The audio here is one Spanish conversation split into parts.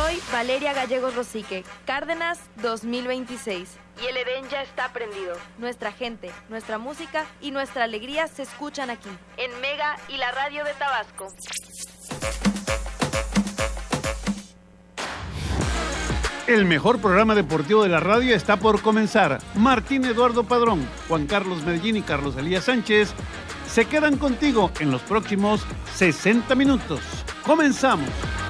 Soy Valeria Gallegos Rosique, Cárdenas 2026. Y el Edén ya está prendido. Nuestra gente, nuestra música y nuestra alegría se escuchan aquí, en Mega y la radio de Tabasco. El mejor programa deportivo de la radio está por comenzar. Martín Eduardo Padrón, Juan Carlos Medellín y Carlos Elías Sánchez se quedan contigo en los próximos 60 minutos. ¡Comenzamos!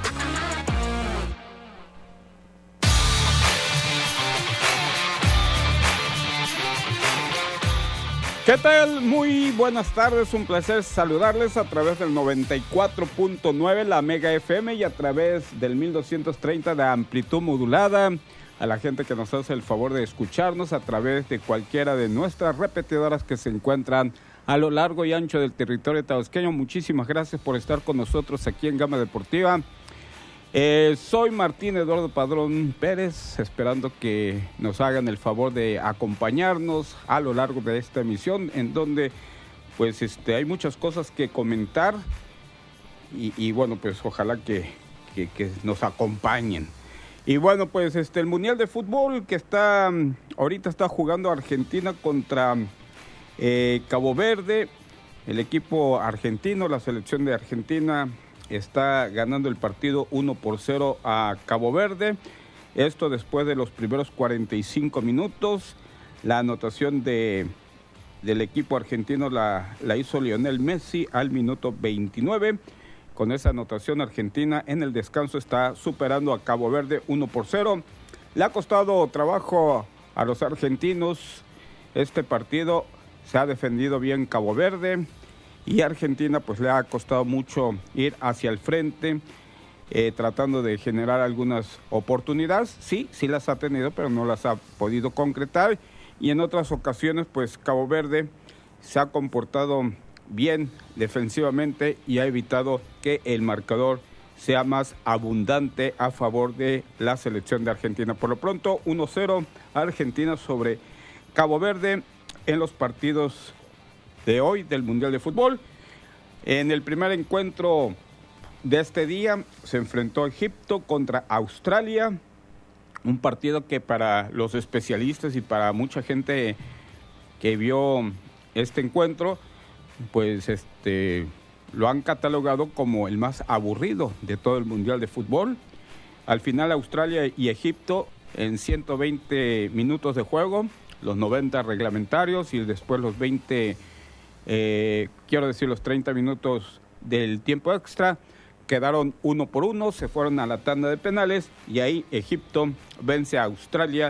¿Qué tal? Muy buenas tardes, un placer saludarles a través del 94.9, la Mega FM, y a través del 1230 de amplitud modulada. A la gente que nos hace el favor de escucharnos a través de cualquiera de nuestras repetidoras que se encuentran a lo largo y ancho del territorio tabasqueño. Muchísimas gracias por estar con nosotros aquí en Gama Deportiva. Soy Martín Eduardo Padrón Pérez, esperando que nos hagan el favor de acompañarnos a lo largo de esta emisión, en donde pues hay muchas cosas que comentar y bueno, pues ojalá que nos acompañen. Y bueno, pues el Mundial de Fútbol que ahorita está jugando Argentina contra Cabo Verde. El equipo argentino, la selección de Argentina, está ganando el partido 1-0 a Cabo Verde. Esto después de los primeros 45 minutos. La anotación del equipo argentino la hizo Lionel Messi al minuto 29. Con esa anotación, Argentina en el descanso está superando a Cabo Verde 1-0. Le ha costado trabajo a los argentinos este partido. Se ha defendido bien Cabo Verde. Y Argentina pues le ha costado mucho ir hacia el frente, tratando de generar algunas oportunidades. Sí las ha tenido, pero no las ha podido concretar. Y en otras ocasiones pues Cabo Verde se ha comportado bien defensivamente y ha evitado que el marcador sea más abundante a favor de la selección de Argentina. Por lo pronto 1-0 Argentina sobre Cabo Verde en los partidos de hoy del Mundial de Fútbol. En el primer encuentro de este día se enfrentó Egipto contra Australia, un partido que para los especialistas y para mucha gente que vio este encuentro, pues lo han catalogado como el más aburrido de todo el Mundial de Fútbol. Al final Australia y Egipto en 120 minutos de juego, los 90 reglamentarios y después los 30 minutos del tiempo extra, quedaron 1-1, se fueron a la tanda de penales y ahí Egipto vence a Australia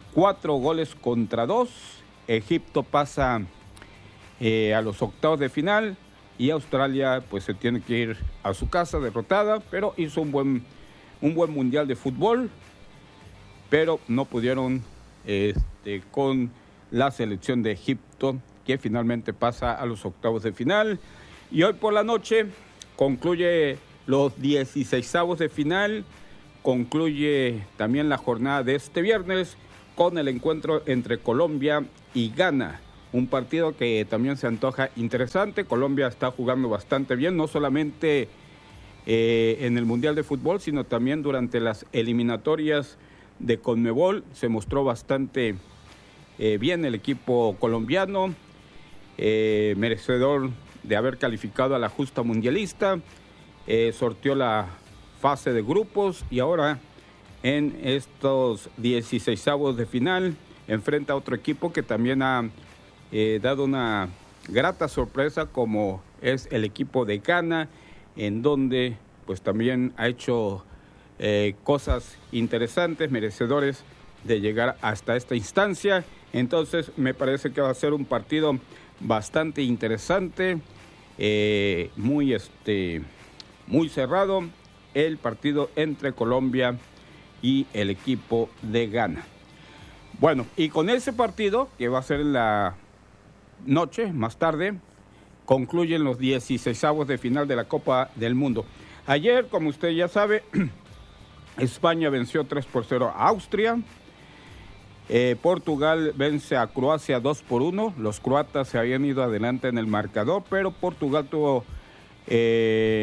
4-2. Egipto pasa a los octavos de final y Australia pues se tiene que ir a su casa derrotada, pero hizo un buen mundial de fútbol, pero no pudieron con la selección de Egipto, que finalmente pasa a los octavos de final. Y hoy por la noche concluye los 16avos de final, concluye también la jornada de este viernes con el encuentro entre Colombia y Ghana, un partido que también se antoja interesante. Colombia está jugando bastante bien, no solamente en el Mundial de Fútbol, sino también durante las eliminatorias de Conmebol. Se mostró bastante bien el equipo colombiano, merecedor de haber calificado a la justa mundialista, sorteó la fase de grupos y ahora en estos 16avos de final enfrenta a otro equipo que también ha dado una grata sorpresa, como es el equipo de Ghana, en donde pues también ha hecho cosas interesantes, merecedores de llegar hasta esta instancia. Entonces me parece que va a ser un partido bastante interesante, muy cerrado, el partido entre Colombia y el equipo de Ghana. Bueno, y con ese partido, que va a ser en la noche, más tarde, concluyen los 16avos de final de la Copa del Mundo. Ayer, como usted ya sabe, España venció 3-0 a Austria. Portugal vence a Croacia 2-1. Los croatas se habían ido adelante en el marcador, pero Portugal tuvo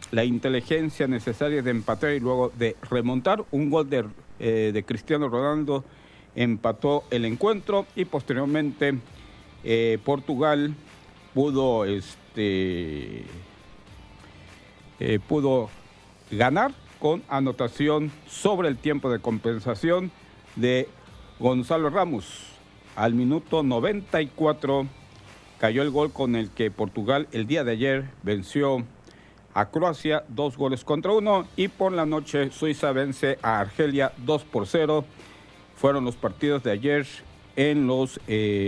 la inteligencia necesaria de empatar y luego de remontar. Un gol de Cristiano Ronaldo empató el encuentro y posteriormente Portugal pudo ganar con anotación sobre el tiempo de compensación de Gonzalo Ramos. Al minuto 94 cayó el gol con el que Portugal el día de ayer venció a Croacia 2-1, y por la noche Suiza vence a Argelia 2-0. Fueron los partidos de ayer en los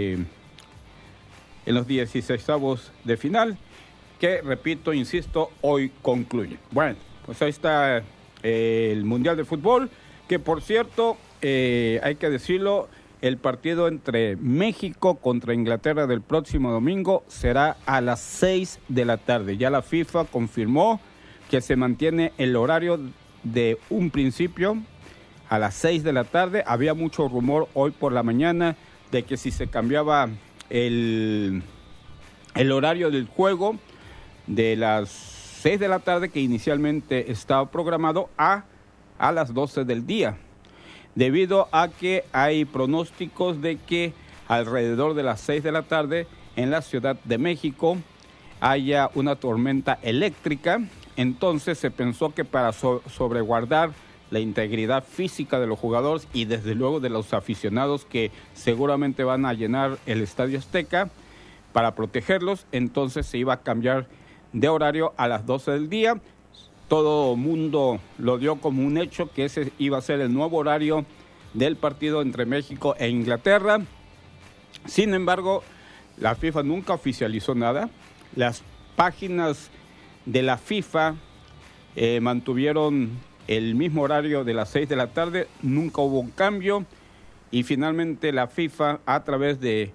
16avos de final, que, repito, insisto, hoy concluye. Bueno, pues ahí está el Mundial de Fútbol, que por cierto, hay que decirlo, el partido entre México contra Inglaterra del próximo domingo será a las 6 de la tarde. Ya la FIFA confirmó que se mantiene el horario de un principio a las 6 de la tarde. Había mucho rumor hoy por la mañana de que si se cambiaba el horario del juego de las 6 de la tarde, que inicialmente estaba programado, a las 12 del día, debido a que hay pronósticos de que alrededor de las 6 de la tarde en la Ciudad de México haya una tormenta eléctrica. Entonces se pensó que para sobreguardar la integridad física de los jugadores y desde luego de los aficionados que seguramente van a llenar el Estadio Azteca, para protegerlos, entonces se iba a cambiar de horario a las 12 del día. Todo mundo lo dio como un hecho que ese iba a ser el nuevo horario del partido entre México e Inglaterra. Sin embargo, la FIFA nunca oficializó nada. Las páginas de la FIFA mantuvieron el mismo horario de las 6 de la tarde, nunca hubo un cambio, y finalmente la FIFA, a través de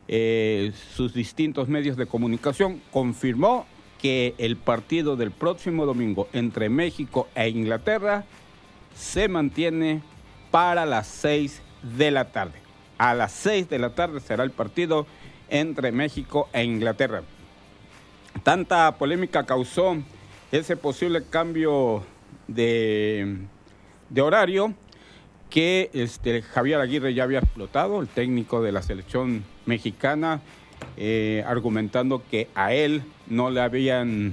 sus distintos medios de comunicación, confirmó que el partido del próximo domingo entre México e Inglaterra se mantiene para las 6 de la tarde. A las 6 de la tarde será el partido entre México e Inglaterra. Tanta polémica causó ese posible cambio de horario que Javier Aguirre ya había explotado, el técnico de la selección mexicana, argumentando que a él no le habían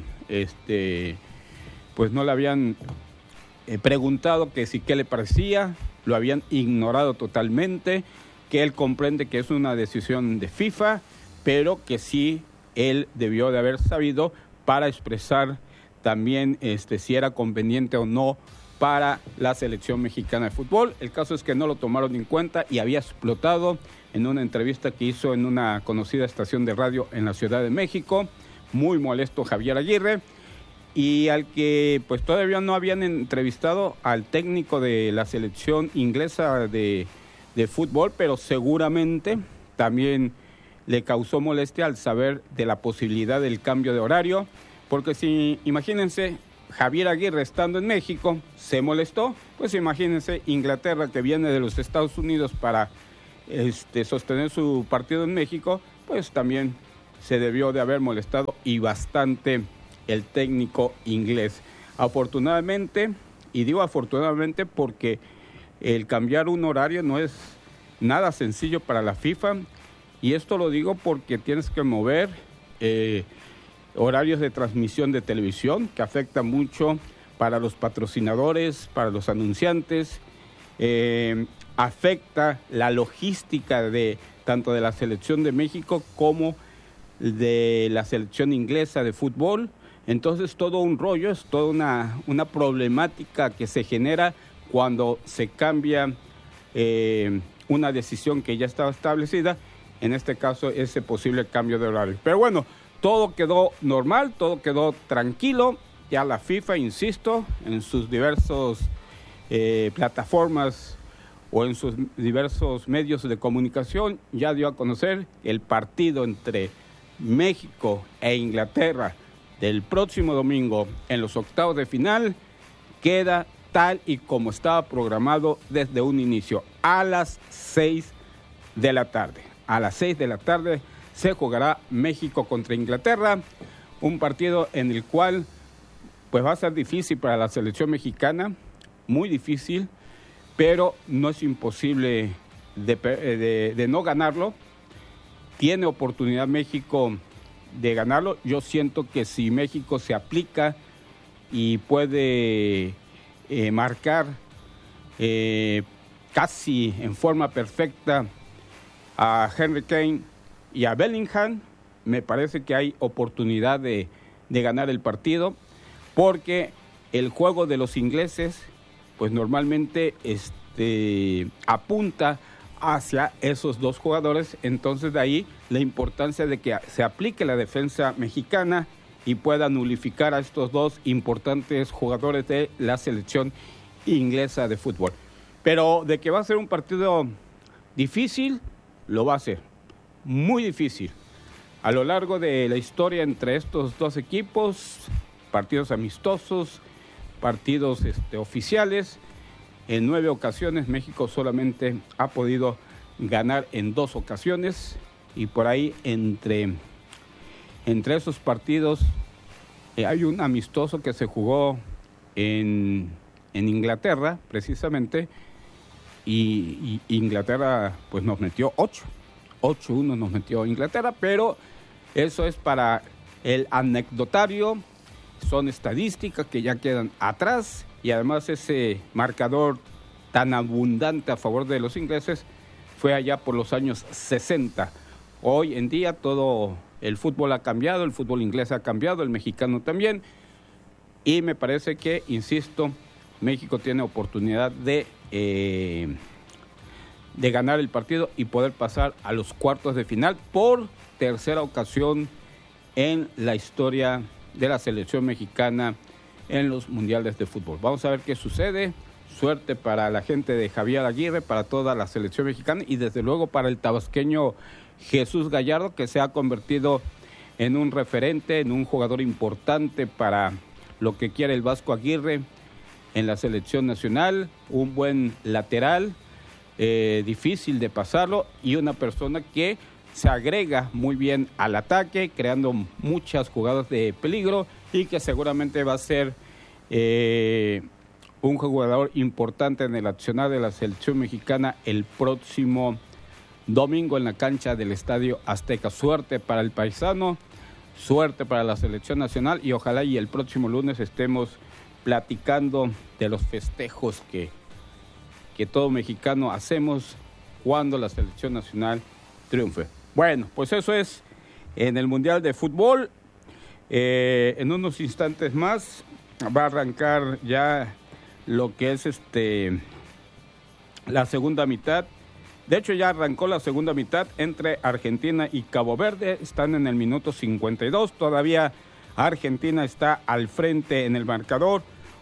preguntado que si qué le parecía, lo habían ignorado totalmente, que él comprende que es una decisión de FIFA, pero que sí él debió de haber sabido para expresar también si era conveniente o no para la selección mexicana de fútbol. El caso es que no lo tomaron en cuenta y había explotado en una entrevista que hizo en una conocida estación de radio en la Ciudad de México. Muy molesto Javier Aguirre, y al que pues todavía no habían entrevistado al técnico de la selección inglesa de fútbol, pero seguramente también le causó molestia al saber de la posibilidad del cambio de horario, porque si, imagínense, Javier Aguirre estando en México se molestó, pues imagínense Inglaterra, que viene de los Estados Unidos para sostener su partido en México, pues también se debió de haber molestado, y bastante, el técnico inglés. Afortunadamente, y digo afortunadamente porque el cambiar un horario no es nada sencillo para la FIFA, y esto lo digo porque tienes que mover horarios de transmisión de televisión, que afecta mucho para los patrocinadores, para los anunciantes, afecta la logística de tanto de la selección de México como de la selección inglesa de fútbol. Entonces todo un rollo, es toda una problemática que se genera cuando se cambia una decisión que ya estaba establecida, en este caso ese posible cambio de horario. Pero bueno, todo quedó normal, todo quedó tranquilo. Ya la FIFA, insisto, en sus diversos plataformas o en sus diversos medios de comunicación, ya dio a conocer el partido entre México e Inglaterra del próximo domingo en los octavos de final queda tal y como estaba programado desde un inicio, a las 6 de la tarde. A las 6 de la tarde se jugará México contra Inglaterra, un partido en el cual pues va a ser difícil para la selección mexicana, muy difícil, pero no es imposible de no ganarlo. Tiene oportunidad México de ganarlo. Yo siento que si México se aplica y puede marcar casi en forma perfecta a Henry Kane y a Bellingham, me parece que hay oportunidad de ganar el partido, porque el juego de los ingleses pues normalmente apunta hacia esos dos jugadores. Entonces de ahí la importancia de que se aplique la defensa mexicana y pueda nulificar a estos dos importantes jugadores de la selección inglesa de fútbol. Pero de que va a ser un partido difícil, lo va a ser, muy difícil. A lo largo de la historia entre estos dos equipos, partidos amistosos, partidos oficiales, en 9 ocasiones México solamente ha podido ganar en 2 ocasiones, y por ahí entre esos partidos hay un amistoso que se jugó en Inglaterra precisamente, y Inglaterra pues nos metió 8-1 nos metió Inglaterra, pero eso es para el anecdotario, son estadísticas que ya quedan atrás, y además ese marcador tan abundante a favor de los ingleses fue allá por los años 60. Hoy en día todo el fútbol ha cambiado, el fútbol inglés ha cambiado, el mexicano también, y me parece que, insisto, México tiene oportunidad de ganar el partido y poder pasar a los cuartos de final por tercera ocasión en la historia de la selección mexicana en los mundiales de fútbol. Vamos a ver qué sucede. Suerte para la gente de Javier Aguirre, para toda la selección mexicana, y desde luego para el tabasqueño Jesús Gallardo, que se ha convertido en un referente, en un jugador importante para lo que quiere el Vasco Aguirre en la selección nacional. Un buen lateral, difícil de pasarlo, y una persona que se agrega muy bien al ataque, creando muchas jugadas de peligro, y que seguramente va a ser un jugador importante en el accionar de la selección mexicana el próximo domingo en la cancha del Estadio Azteca. Suerte para el paisano, suerte para la selección nacional, y ojalá y el próximo lunes estemos platicando de los festejos que todo mexicano hacemos cuando la selección nacional triunfe. Bueno, pues eso es en el Mundial de Fútbol. En unos instantes más va a arrancar ya lo que es la segunda mitad. De hecho, ya arrancó la segunda mitad entre Argentina y Cabo Verde. Están en el minuto 52. Todavía Argentina está al frente en el marcador,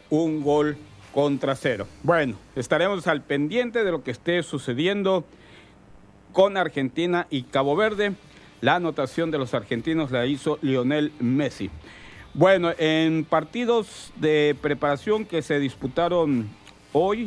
1-0. Bueno, estaremos al pendiente de lo que esté sucediendo con Argentina y Cabo Verde. La anotación de los argentinos la hizo Lionel Messi. Bueno, en partidos de preparación que se disputaron hoy,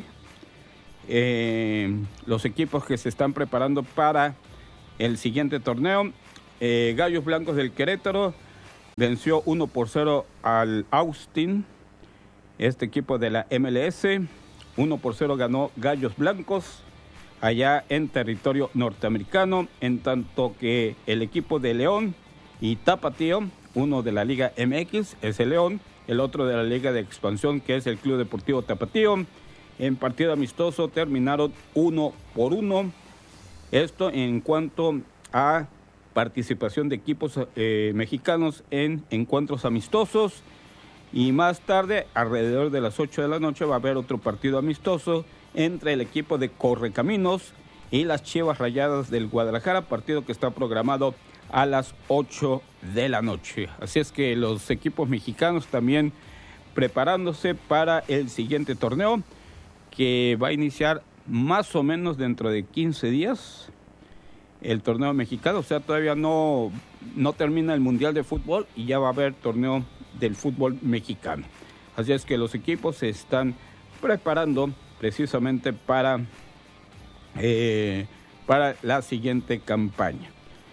los equipos que se están preparando para el siguiente torneo, Gallos Blancos del Querétaro venció 1-0 al Austin, este equipo de la MLS. 1-0 ganó Gallos Blancos allá en territorio norteamericano, en tanto que el equipo de León y Tapatío, uno de la Liga MX es el León, el otro de la Liga de Expansión, que es el Club Deportivo Tapatío, en partido amistoso terminaron 1-1. Esto en cuanto a participación de equipos mexicanos en encuentros amistosos. Y más tarde, alrededor de las 8 de la noche, va a haber otro partido amistoso entre el equipo de Correcaminos y las Chivas Rayadas del Guadalajara, partido que está programado a las 8 de la noche. Así es que los equipos mexicanos también preparándose para el siguiente torneo, que va a iniciar más o menos dentro de 15 días, el torneo mexicano. O sea, todavía no termina el Mundial de Fútbol y ya va a haber torneo del fútbol mexicano. Así es que los equipos se están preparando precisamente para la siguiente campaña.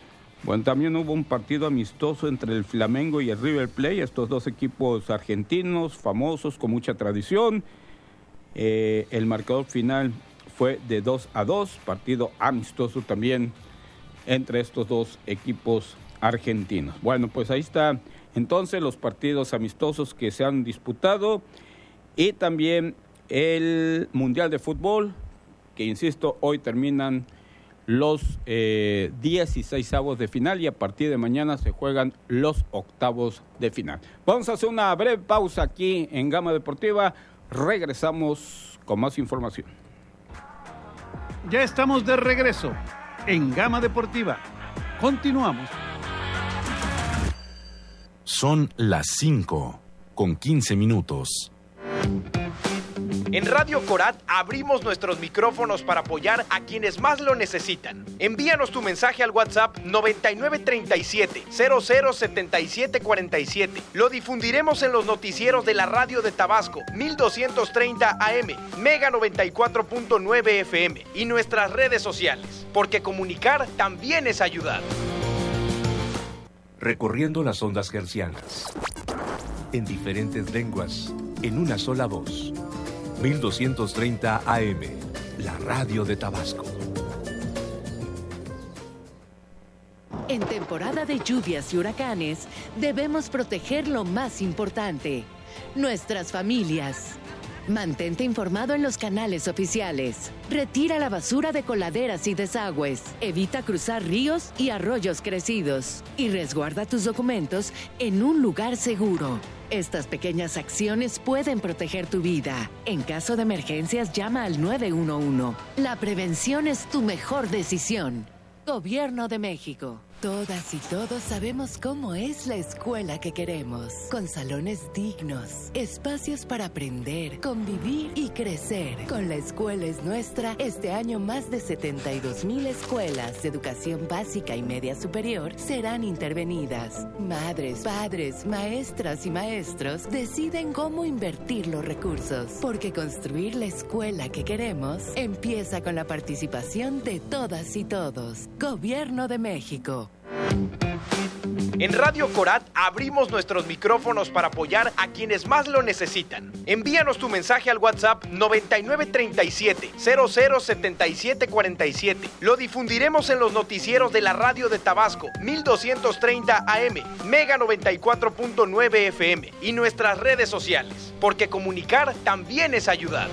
Bueno, también hubo un partido amistoso entre el Flamengo y el River Plate, estos dos equipos argentinos, famosos, con mucha tradición. El marcador final fue de 2-2, partido amistoso también entre estos dos equipos argentinos. Bueno, pues ahí está entonces los partidos amistosos que se han disputado y también el Mundial de Fútbol, que insisto, hoy terminan los 16avos de final y a partir de mañana se juegan los octavos de final. Vamos a hacer una breve pausa aquí en Gama Deportiva. Regresamos con más información. Ya estamos de regreso en Gama Deportiva. Continuamos. Son las 5:15. En Radio Corat abrimos nuestros micrófonos para apoyar a quienes más lo necesitan. Envíanos tu mensaje al WhatsApp 9937-007747. Lo difundiremos en los noticieros de la radio de Tabasco, 1230 AM, Mega 94.9 FM y nuestras redes sociales, porque comunicar también es ayudar. Recorriendo las ondas hercianas, en diferentes lenguas, en una sola voz. 1230 AM, la radio de Tabasco. En temporada de lluvias y huracanes, debemos proteger lo más importante, nuestras familias. Mantente informado en los canales oficiales. Retira la basura de coladeras y desagües. Evita cruzar ríos y arroyos crecidos. Y resguarda tus documentos en un lugar seguro. Estas pequeñas acciones pueden proteger tu vida. En caso de emergencias, llama al 911. La prevención es tu mejor decisión. Gobierno de México. Todas y todos sabemos cómo es la escuela que queremos, con salones dignos, espacios para aprender, convivir y crecer. Con La Escuela es Nuestra, este año más de 72,000 escuelas de educación básica y media superior serán intervenidas. Madres, padres, maestras y maestros deciden cómo invertir los recursos, porque construir la escuela que queremos empieza con la participación de todas y todos. Gobierno de México. En Radio Corat abrimos nuestros micrófonos para apoyar a quienes más lo necesitan. Envíanos tu mensaje al WhatsApp 9937-007747. Lo difundiremos en los noticieros de la radio de Tabasco, 1230 AM, Mega 94.9 FM y nuestras redes sociales, porque comunicar también es ayudar.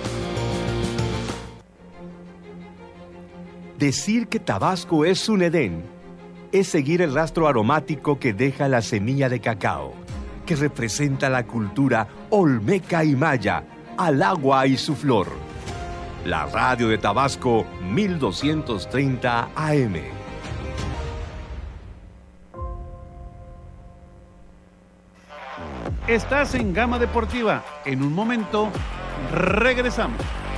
Decir que Tabasco es un Edén es seguir el rastro aromático que deja la semilla de cacao, que representa la cultura olmeca y maya, al agua y su flor. La radio de Tabasco, 1230 AM. Estás en Gama Deportiva. En un momento, regresamos.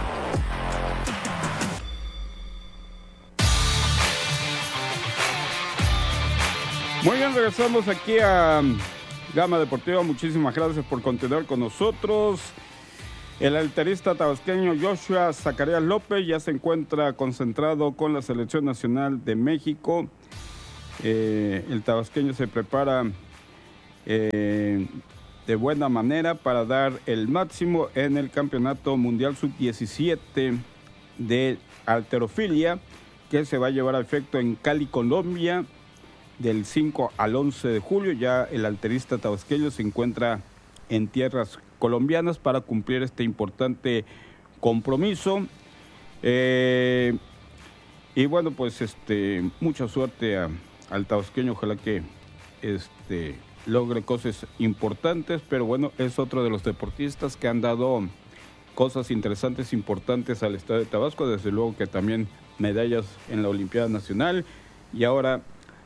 Muy bien, regresamos aquí a Gama Deportiva. Muchísimas gracias por continuar con nosotros. El alterista tabasqueño Joshua Zacarías López ya se encuentra concentrado con la Selección Nacional de México. El tabasqueño se prepara de buena manera para dar el máximo en el Campeonato Mundial Sub-17 de halterofilia, que se va a llevar a efecto en Cali, Colombia, del 5 al 11 de julio. Ya el halterista tabasqueño se encuentra en tierras colombianas para cumplir este importante compromiso. Y bueno, pues mucha suerte al tabasqueño. Ojalá que logre cosas importantes, pero bueno, es otro de los deportistas que han dado cosas interesantes, importantes al estado de Tabasco. Desde luego que también medallas en la Olimpiada Nacional, y ahora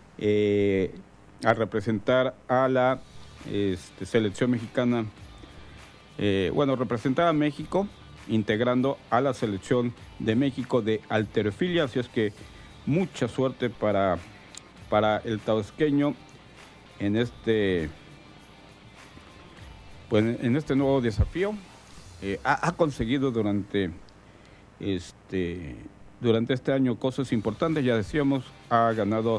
a representar a la selección mexicana, representar a México, integrando a la selección de México de halterofilia. Así es que mucha suerte para el tabasqueño en este nuevo desafío. Ha conseguido durante este año cosas importantes. Ya decíamos, ha ganado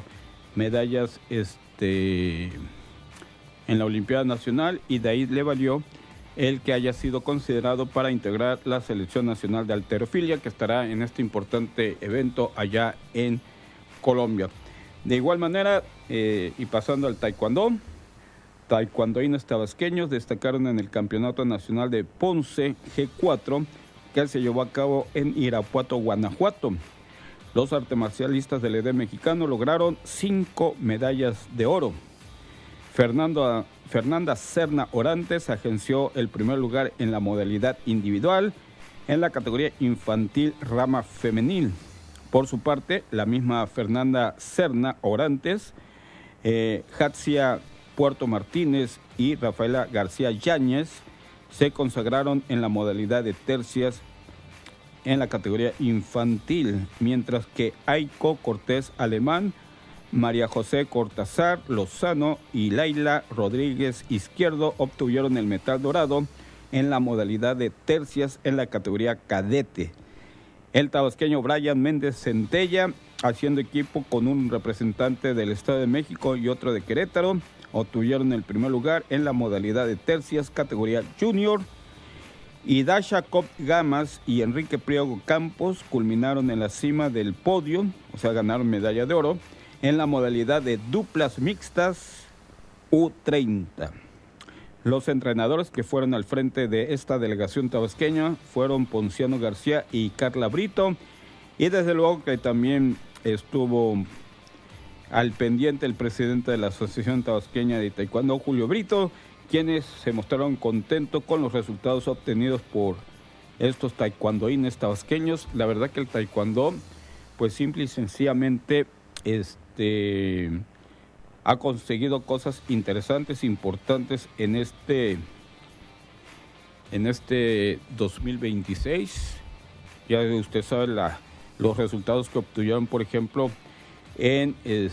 medallas en la Olimpiada Nacional, y de ahí le valió el que haya sido considerado para integrar la Selección Nacional de Halterofilia, que estará en este importante evento allá en Colombia. De igual manera, y pasando al taekwondo, taekwondoínos tabasqueños destacaron en el Campeonato Nacional de Ponce G4, que se llevó a cabo en Irapuato, Guanajuato. Los artemarcialistas del EDE mexicano lograron 5 medallas de oro. Fernanda Serna Orantes agenció el primer lugar en la modalidad individual en la categoría infantil rama femenil. Por su parte, la misma Fernanda Serna Orantes, Hatsia Puerto Martínez y Rafaela García Yáñez se consagraron en la modalidad de tercias en la categoría infantil, mientras que Aiko Cortés Alemán, María José Cortázar Lozano y Laila Rodríguez Izquierdo obtuvieron el metal dorado en la modalidad de tercias en la categoría cadete. El tabasqueño Brian Méndez Centella, haciendo equipo con un representante del Estado de México y otro de Querétaro, obtuvieron el primer lugar en la modalidad de tercias categoría junior. Y Dasha Cop Gamas y Enrique Priego Campos culminaron en la cima del podio, o sea, ganaron medalla de oro en la modalidad de duplas mixtas U30. Los entrenadores que fueron al frente de esta delegación tabasqueña fueron Ponciano García y Carla Brito, y desde luego que también estuvo al pendiente el presidente de la Asociación Tabasqueña de Taekwondo, Julio Brito, quienes se mostraron contentos con los resultados obtenidos por estos taekwondoínes tabasqueños. La verdad que el taekwondo, pues simple y sencillamente, ha conseguido cosas interesantes, importantes en este 2026. Ya usted sabe los resultados que obtuvieron, por ejemplo, en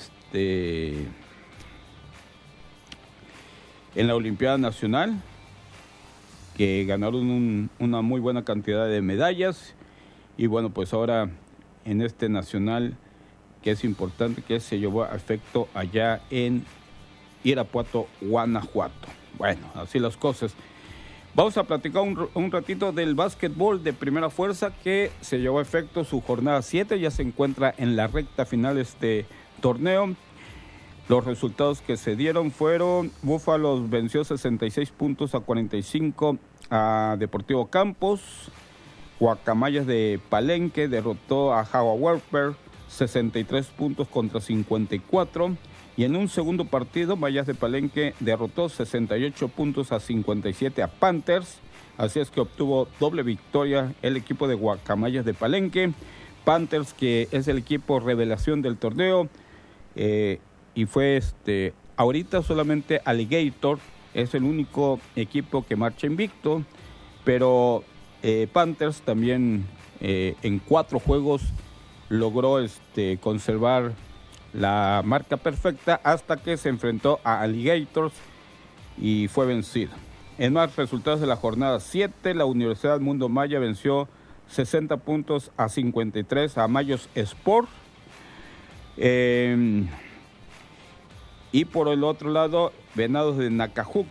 la Olimpiada Nacional, que ganaron una muy buena cantidad de medallas, y bueno, pues ahora en este nacional, que es importante, que se llevó a efecto allá en Irapuato, Guanajuato. Bueno, así las cosas. Vamos a platicar un ratito del básquetbol de primera fuerza, que se llevó a efecto su jornada 7, ya se encuentra en la recta final este torneo. Los resultados que se dieron fueron: Búfalos venció 66-45 a Deportivo Campos. Guacamayas de Palenque derrotó a Jaguar Warfare 63 puntos contra 54. Y en un segundo partido, Mayas de Palenque derrotó 68 puntos a 57 a Panthers. Así es que obtuvo doble victoria el equipo de Guacamayas de Palenque. Panthers, que es el equipo revelación del torneo, y fue ahorita solamente Alligator es el único equipo que marcha invicto, pero Panthers también en 4 juegos logró conservar la marca perfecta hasta que se enfrentó a Alligators y fue vencido. En más resultados de la jornada 7, la Universidad Mundo Maya venció 60 puntos a 53 a Mayos Sport. Y por el otro lado, Venados de Nacajuc